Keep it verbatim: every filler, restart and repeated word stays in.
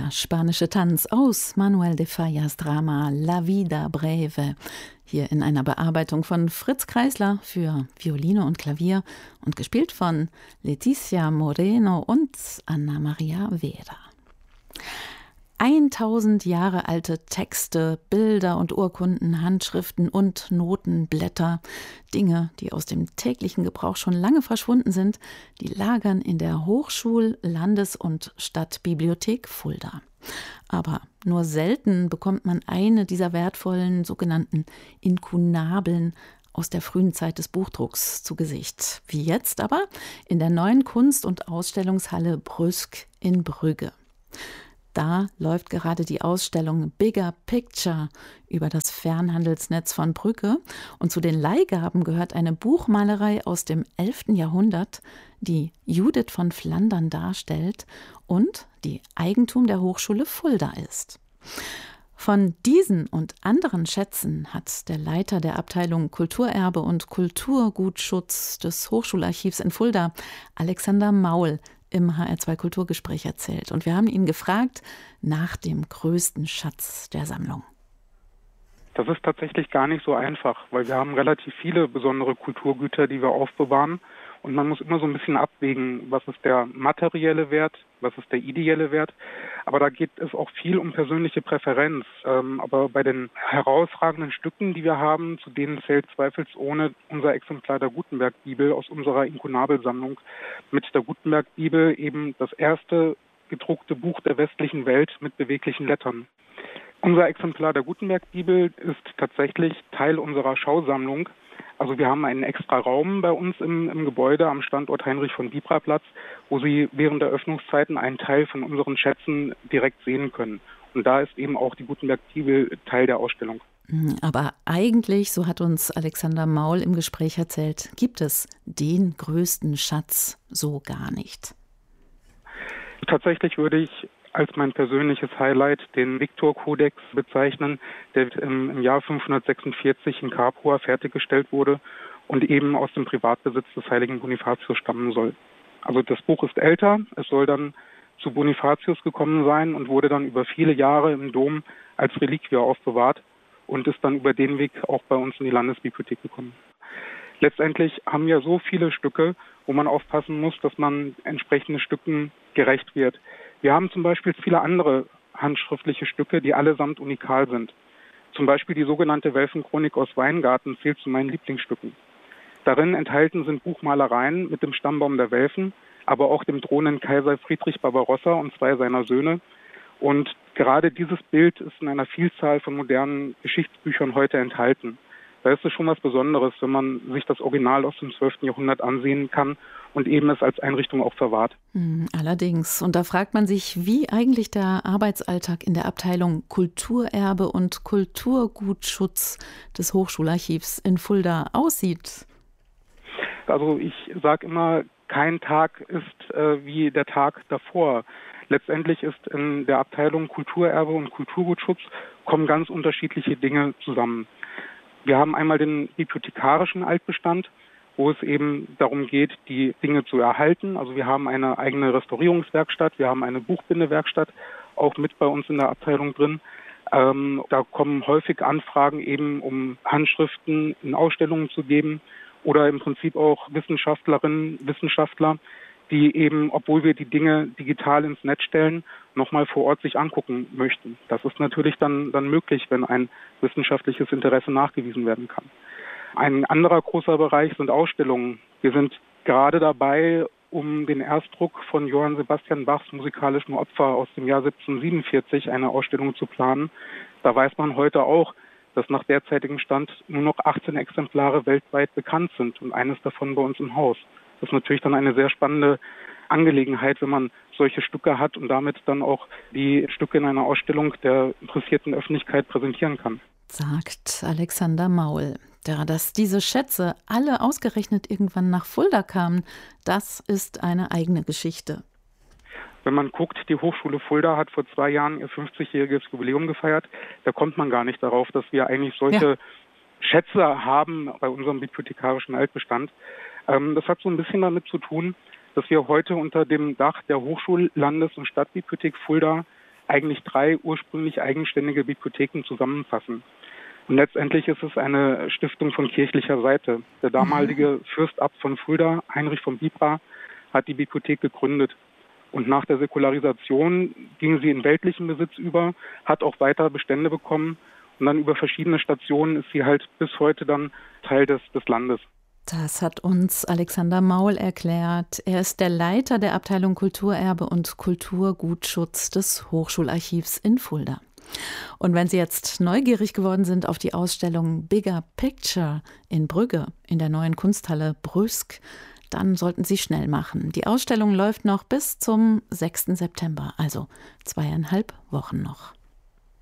Der spanische Tanz aus Manuel de Fallas Drama La Vida Breve. Hier in einer Bearbeitung von Fritz Kreisler für Violine und Klavier und gespielt von Leticia Moreno und Anna Maria Vera. Eintausend Jahre alte Texte, Bilder und Urkunden, Handschriften und Notenblätter, Dinge, die aus dem täglichen Gebrauch schon lange verschwunden sind, die lagern in der Hochschul-, Landes- und Stadtbibliothek Fulda. Aber nur selten bekommt man eine dieser wertvollen sogenannten Inkunabeln aus der frühen Zeit des Buchdrucks zu Gesicht. Wie jetzt aber in der neuen Kunst- und Ausstellungshalle Brüsk in Brügge. Da läuft gerade die Ausstellung Bigger Picture über das Fernhandelsnetz von Brügge. Und zu den Leihgaben gehört eine Buchmalerei aus dem elften Jahrhundert, die Judith von Flandern darstellt und die Eigentum der Hochschule Fulda ist. Von diesen und anderen Schätzen hat der Leiter der Abteilung Kulturerbe und Kulturgutschutz des Hochschularchivs in Fulda, Alexander Maul, im H R zwei Kulturgespräch erzählt. Und wir haben ihn gefragt nach dem größten Schatz der Sammlung. Das ist tatsächlich gar nicht so einfach, weil wir haben relativ viele besondere Kulturgüter, die wir aufbewahren. Und man muss immer so ein bisschen abwägen, was ist der materielle Wert, was ist der ideelle Wert. Aber da geht es auch viel um persönliche Präferenz. Ähm, aber bei den herausragenden Stücken, die wir haben, zu denen zählt zweifelsohne unser Exemplar der Gutenberg-Bibel aus unserer Inkunabelsammlung. Mit der Gutenberg-Bibel eben das erste gedruckte Buch der westlichen Welt mit beweglichen Lettern. Unser Exemplar der Gutenberg-Bibel ist tatsächlich Teil unserer Schausammlung. Also wir haben einen extra Raum bei uns im, im Gebäude am Standort Heinrich-von-Bibra-Platz, wo Sie während der Öffnungszeiten einen Teil von unseren Schätzen direkt sehen können. Und da ist eben auch die Gutenberg-Bibel Teil der Ausstellung. Aber eigentlich, so hat uns Alexander Maul im Gespräch erzählt, gibt es den größten Schatz so gar nicht. Tatsächlich würde ich als mein persönliches Highlight den Victor-Kodex bezeichnen, der im, im Jahr fünfhundertsechsundvierzig in Capua fertiggestellt wurde und eben aus dem Privatbesitz des heiligen Bonifatius stammen soll. Also das Buch ist älter, es soll dann zu Bonifatius gekommen sein und wurde dann über viele Jahre im Dom als Reliquie aufbewahrt und ist dann über den Weg auch bei uns in die Landesbibliothek gekommen. Letztendlich haben wir so viele Stücke, wo man aufpassen muss, dass man entsprechenden Stücken gerecht wird. Wir haben zum Beispiel viele andere handschriftliche Stücke, die allesamt unikal sind. Zum Beispiel die sogenannte Welfenchronik aus Weingarten zählt zu meinen Lieblingsstücken. Darin enthalten sind Buchmalereien mit dem Stammbaum der Welfen, aber auch dem drohenden Kaiser Friedrich Barbarossa und zwei seiner Söhne. Und gerade dieses Bild ist in einer Vielzahl von modernen Geschichtsbüchern heute enthalten. Da ist es schon was Besonderes, wenn man sich das Original aus dem zwölften Jahrhundert ansehen kann und eben es als Einrichtung auch verwahrt. Allerdings. Und da fragt man sich, wie eigentlich der Arbeitsalltag in der Abteilung Kulturerbe und Kulturgutschutz des Hochschularchivs in Fulda aussieht. Also ich sage immer, kein Tag ist äh, wie der Tag davor. Letztendlich ist in der Abteilung Kulturerbe und Kulturgutschutz kommen ganz unterschiedliche Dinge zusammen. Wir haben einmal den bibliothekarischen Altbestand, wo es eben darum geht, die Dinge zu erhalten. Also wir haben eine eigene Restaurierungswerkstatt, wir haben eine Buchbindewerkstatt auch mit bei uns in der Abteilung drin. Ähm, da kommen häufig Anfragen eben, um Handschriften in Ausstellungen zu geben oder im Prinzip auch Wissenschaftlerinnen, Wissenschaftler, die eben, obwohl wir die Dinge digital ins Netz stellen, nochmal vor Ort sich angucken möchten. Das ist natürlich dann, dann möglich, wenn ein wissenschaftliches Interesse nachgewiesen werden kann. Ein anderer großer Bereich sind Ausstellungen. Wir sind gerade dabei, um den Erstdruck von Johann Sebastian Bachs musikalischen Opfer aus dem Jahr siebzehnhundertsiebenundvierzig eine Ausstellung zu planen. Da weiß man heute auch, dass nach derzeitigem Stand nur noch achtzehn Exemplare weltweit bekannt sind und eines davon bei uns im Haus. Das ist natürlich dann eine sehr spannende Angelegenheit, wenn man solche Stücke hat und damit dann auch die Stücke in einer Ausstellung der interessierten Öffentlichkeit präsentieren kann. Sagt Alexander Maul. Ja, dass diese Schätze alle ausgerechnet irgendwann nach Fulda kamen, das ist eine eigene Geschichte. Wenn man guckt, die Hochschule Fulda hat vor zwei Jahren ihr fünfzigjähriges Jubiläum gefeiert. Da kommt man gar nicht darauf, dass wir eigentlich solche ja. Schätze haben bei unserem bibliothekarischen Altbestand. Ähm, das hat so ein bisschen damit zu tun, dass wir heute unter dem Dach der Hochschul-, Landes- und Stadtbibliothek Fulda eigentlich drei ursprünglich eigenständige Bibliotheken zusammenfassen. Und letztendlich ist es eine Stiftung von kirchlicher Seite. Der damalige Fürstabt von Fulda, Heinrich von Bibra, hat die Bibliothek gegründet. Und nach der Säkularisation ging sie in weltlichen Besitz über, hat auch weiter Bestände bekommen. Und dann über verschiedene Stationen ist sie halt bis heute dann Teil des, des Landes. Das hat uns Alexander Maul erklärt. Er ist der Leiter der Abteilung Kulturerbe und Kulturgutschutz des Hochschularchivs in Fulda. Und wenn Sie jetzt neugierig geworden sind auf die Ausstellung Bigger Picture in Brügge in der neuen Kunsthalle Brüsk, dann sollten Sie schnell machen. Die Ausstellung läuft noch bis zum sechsten September, also zweieinhalb Wochen noch.